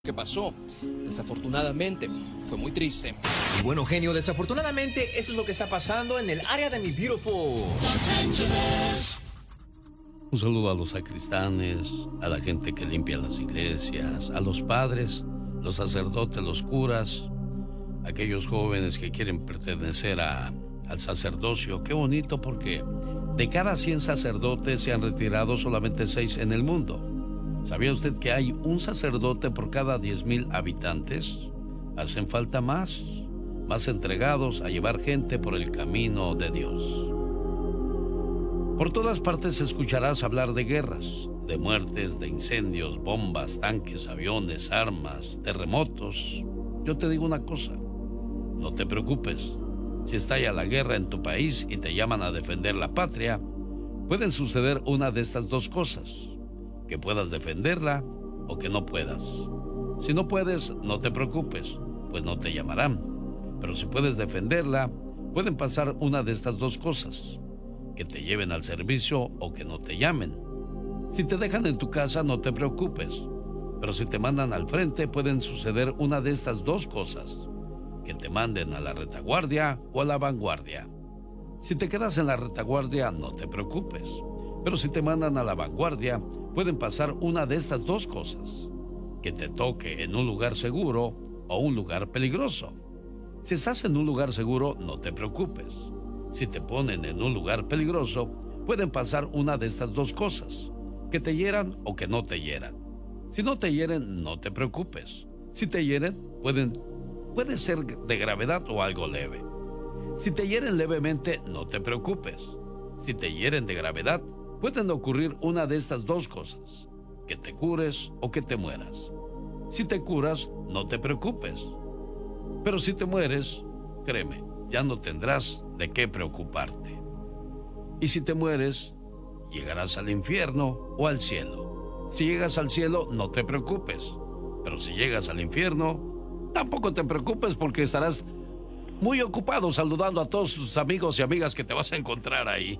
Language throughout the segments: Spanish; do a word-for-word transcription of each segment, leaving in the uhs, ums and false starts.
que pasó. Desafortunadamente, fue muy triste. Y bueno, genio, desafortunadamente, eso es lo que está pasando en el área de mi beautiful Los Ángeles. Un saludo a los sacristanes, a la gente que limpia las iglesias, a los padres, los sacerdotes, los curas, aquellos jóvenes que quieren pertenecer a, al sacerdocio. Qué bonito, porque de cada cien sacerdotes se han retirado solamente seis en el mundo. ¿Sabía usted que hay un sacerdote por cada diez mil habitantes? Hacen falta más, más entregados a llevar gente por el camino de Dios. Por todas partes escucharás hablar de guerras, de muertes, de incendios, bombas, tanques, aviones, armas, terremotos. Yo te digo una cosa, no te preocupes. Si estalla la guerra en tu país y te llaman a defender la patria, pueden suceder una de estas dos cosas: que puedas defenderla o que no puedas. Si no puedes, no te preocupes, pues no te llamarán. Pero si puedes defenderla, pueden pasar una de estas dos cosas: que te lleven al servicio o que no te llamen. Si te dejan en tu casa, no te preocupes. Pero si te mandan al frente, pueden suceder una de estas dos cosas: que te manden a la retaguardia o a la vanguardia. Si te quedas en la retaguardia, no te preocupes. Pero si te mandan a la vanguardia, pueden pasar una de estas dos cosas: que te toque en un lugar seguro o un lugar peligroso. Si estás en un lugar seguro, no te preocupes. Si te ponen en un lugar peligroso, pueden pasar una de estas dos cosas: que te hieran o que no te hieran. Si no te hieren, no te preocupes. Si te hieren, pueden, puede ser de gravedad o algo leve. Si te hieren levemente, no te preocupes. Si te hieren de gravedad, pueden ocurrir una de estas dos cosas: que te cures o que te mueras. Si te curas, no te preocupes. Pero si te mueres, créeme, ya no tendrás de qué preocuparte. Y si te mueres, llegarás al infierno o al cielo. Si llegas al cielo, no te preocupes. Pero si llegas al infierno, tampoco te preocupes, porque estarás muy ocupado saludando a todos tus amigos y amigas que te vas a encontrar ahí.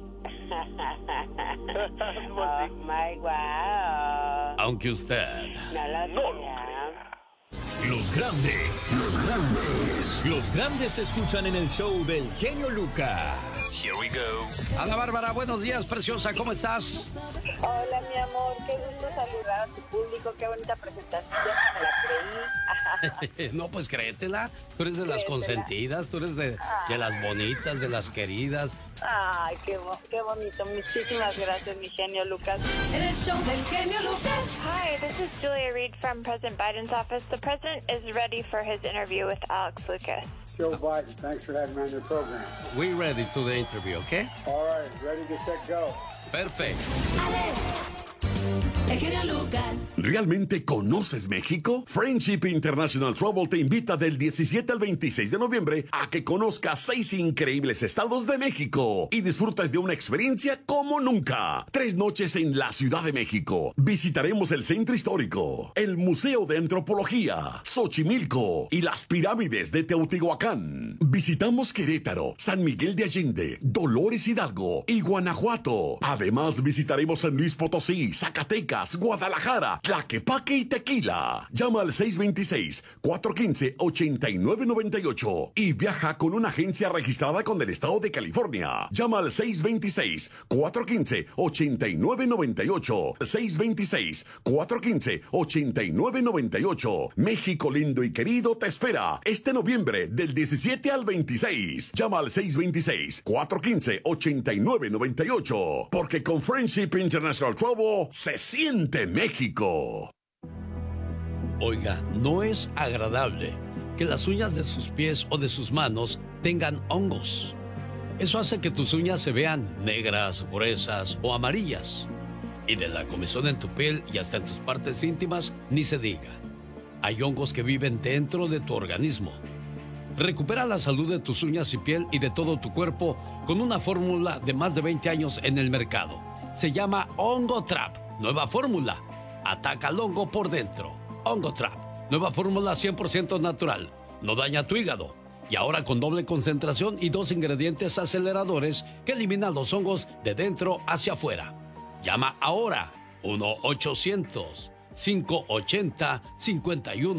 Oh my wow. Aunque usted no lo sabía. Los grandes, los grandes, los grandes se escuchan en el show del genio Lucas. Here we go. Ana Bárbara, buenos días, preciosa, ¿cómo estás? Hola, mi amor, qué gusto saludar a tu público, qué bonita presentación, ya me la creí. No, pues créetela, tú eres de las consentidas, tú eres de, de las bonitas, de las queridas. Ay, qué, qué bonito, muchísimas gracias, mi genio Lucas. En el show del genio Lucas. Hi, this is Julia Reed from President Biden's office. The president is ready for his interview with Alex Lucas. Joe Biden, thanks for having me on your program. We ready to the interview, okay? All right, ready, get set, go. Perfect. Alex, el genio Lucas. ¿Realmente conoces México? Friendship International Travel te invita del diecisiete al veintiséis de noviembre a que conozcas seis increíbles estados de México y disfrutes de una experiencia como nunca. Tres noches en la Ciudad de México. Visitaremos el Centro Histórico, el Museo de Antropología, Xochimilco y las pirámides de Teotihuacán. Visitamos Querétaro, San Miguel de Allende, Dolores Hidalgo y Guanajuato. Además, visitaremos San Luis Potosí, Zacatecas, Guadalajara, Tlaquepaque y Tequila. Llama al seis dos seis, cuatro uno cinco, ocho nueve nueve ocho y viaja con una agencia registrada con el estado de California. Llama al seis dos seis, cuatro uno cinco, ocho nueve nueve ocho. seis dos seis, cuatro uno cinco, ocho nueve nueve ocho. México lindo y querido te espera este noviembre del diecisiete al veintiséis. Llama al seis dos seis, cuatro uno cinco, ocho nueve nueve ocho. Porque con Friendship International Travel se siente México. Oiga, no es agradable que las uñas de sus pies o de sus manos tengan hongos. Eso hace que tus uñas se vean negras, gruesas o amarillas. Y de la comezón en tu piel y hasta en tus partes íntimas, ni se diga. Hay hongos que viven dentro de tu organismo. Recupera la salud de tus uñas y piel y de todo tu cuerpo con una fórmula de más de veinte años en el mercado. Se llama Hongo Trap. Nueva fórmula. Ataca al hongo por dentro. Hongo Trap. Nueva fórmula cien por ciento natural. No daña tu hígado. Y ahora con doble concentración y dos ingredientes aceleradores que eliminan los hongos de dentro hacia afuera. Llama ahora. uno ochocientos, cinco ochenta, cincuenta y uno